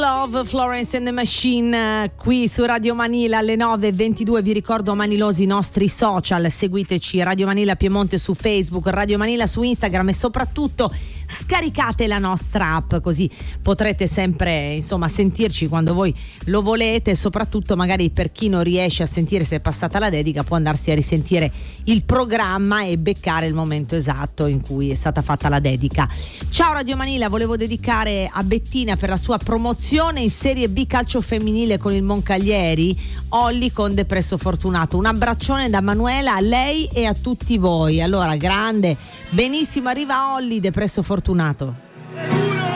Love, Florence and the Machine, qui su Radio Manila alle 9:22. Vi ricordo, manilosi, i nostri social: seguiteci, Radio Manila Piemonte su Facebook, Radio Manila su Instagram, e soprattutto scaricate la nostra app, così potrete sempre, insomma, sentirci quando voi lo volete. Soprattutto, magari per chi non riesce a sentire, se è passata la dedica, può andarsi a risentire il programma e beccare il momento esatto in cui è stata fatta la dedica. Ciao Radio Manila, volevo dedicare a Bettina per la sua promozione in Serie B calcio femminile con il Moncaglieri, Olli con Depresso Fortunato. Un abbraccione da Manuela a lei e a tutti voi. Allora, grande, benissimo, arriva Olli, Depresso Fortunato.